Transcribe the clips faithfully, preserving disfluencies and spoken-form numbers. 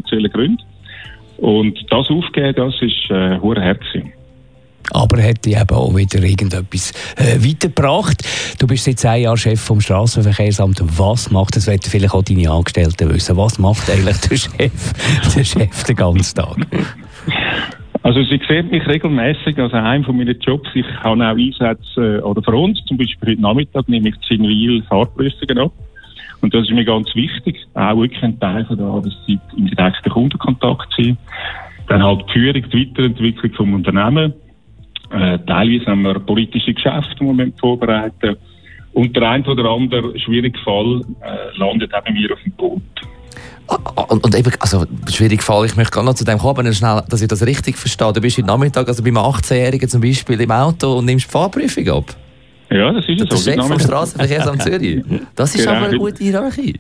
finanziellen Gründen. Und das aufgeben, das ist äh, hure hart gewesen. Aber hat dich eben auch wieder irgendetwas äh, weitergebracht. Du bist seit zehn Jahren Chef vom Strassenverkehrsamt. Was macht, das wollen vielleicht auch deine Angestellten wissen, was macht eigentlich der Chef, der Chef den ganzen Tag? Also sie sehen mich regelmäßig als einen von meinen Jobs. Ich habe auch Einsätze, oder für uns, zum Beispiel heute Nachmittag nehme ich Zinwil Fahrprüfungen ab. Und das ist mir ganz wichtig, auch wirklich ein Teil von der Arbeitszeit im direkten Kundenkontakt zu sein. Dann halt die Führung, die Weiterentwicklung vom Unternehmen. Äh, teilweise haben wir politische Geschäfte im Moment vorbereitet. Und der ein oder andere schwierige Fall äh, landet eben mir auf dem Boot. Und, und eben, also, schwierig Fall, ich möchte gar noch zu dem kommen, aber schnell, dass ich das richtig verstehe. Du bist heute Nachmittag, also beim achtzehnjährigen zum Beispiel, im Auto und nimmst die Fahrprüfung ab. Ja, das ist es. Das ist der Chef vom Strassenverkehrsamt Zürich. Das ist genau. aber eine gute Hierarchie.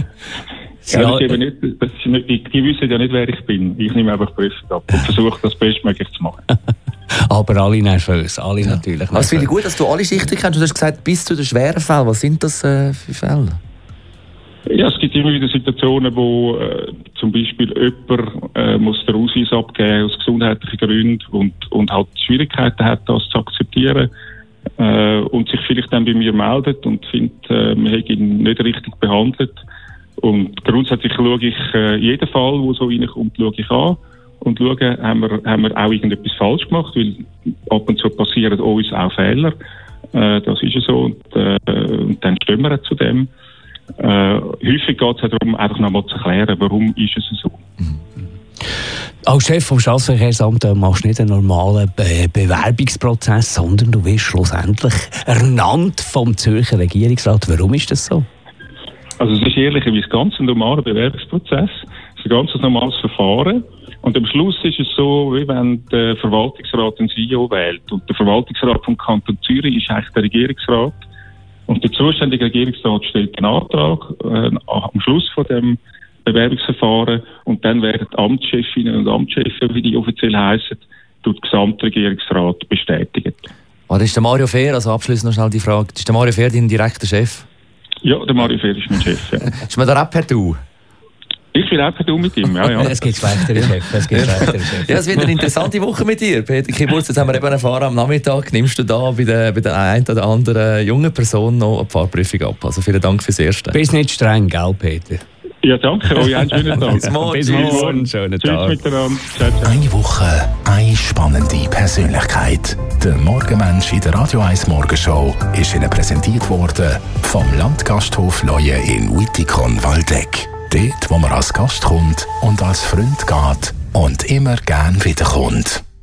Ja, das ist eben nicht, das ist nicht, die wissen ja nicht, wer ich bin. Ich nehme einfach die Prüfung ab und versuche, das bestmöglich zu machen. Aber alle nervös, alle ja. natürlich nervös. Also finde ich gut, dass du alle Schichten kennst. Du hast gesagt, bis zu den schweren Fällen. Was sind das äh, für Fälle? Ja, es gibt immer wieder Situationen, wo äh, zum Beispiel jemand äh, muss den Ausweis abgeben aus gesundheitlichen Gründen und, und halt Schwierigkeiten hat, das zu akzeptieren äh, und sich vielleicht dann bei mir meldet und findet, äh, wir haben ihn nicht richtig behandelt. Und grundsätzlich schaue ich äh, jeden Fall, der so reinkommt, schaue ich an und schaue, haben wir, haben wir auch irgendetwas falsch gemacht, weil ab und zu passieren uns auch Fehler. Äh, das ist ja so und, äh, und dann stehen wir zu dem. Äh, häufig geht es darum, einfach nochmal zu erklären, warum ist es so. Mhm. Als Chef vom Strassenverkehrsamt machst du nicht einen normalen Be- Bewerbungsprozess, sondern du wirst schlussendlich ernannt vom Zürcher Regierungsrat. Warum ist das so? Also es ist ehrlicherweise ganz ein normaler Bewerbungsprozess. Es ist ein ganz normales Verfahren. Und am Schluss ist es so, wie wenn der Verwaltungsrat den C E O wählt. Und der Verwaltungsrat vom Kanton Zürich ist eigentlich der Regierungsrat. Und der zuständige Regierungsrat stellt einen Antrag äh, am Schluss von dem Bewerbungsverfahren und dann werden die Amtschefinnen und Amtschefs, wie die offiziell heissen, durch den Gesamtregierungsrat bestätigt. Oh, das ist der Mario Fehr, also abschließend noch schnell die Frage. Ist der Mario Fehr dein direkter Chef? Ja, der Mario Fehr ist mein Chef. Ja. Ist man da auch per Du? Ich will auch per Du mit ihm, ja, ja. Es gibt schlechtere Chefs, es gibt schlechtere Chefs. Ja, es wird eine interessante Woche mit dir, Peter Kiburz. Jetzt haben wir eben erfahren, am Nachmittag nimmst du da bei der, bei der einen oder anderen jungen Person noch eine Fahrprüfung ab. Also vielen Dank fürs Erste. Bist nicht streng, gell, Peter? Ja, danke. Euch einen schönen Tag. Bis morgen. Bis morgen. Schönen Tag. Tschüss miteinander. Ciao, ciao. Eine Woche, eine spannende Persönlichkeit. Der Morgenmensch in der Radio eins Morgenshow ist Ihnen präsentiert worden vom Landgasthof Leue in Wittikon-Waldeck. Dort, wo man als Gast kommt und als Freund geht und immer gern wiederkommt.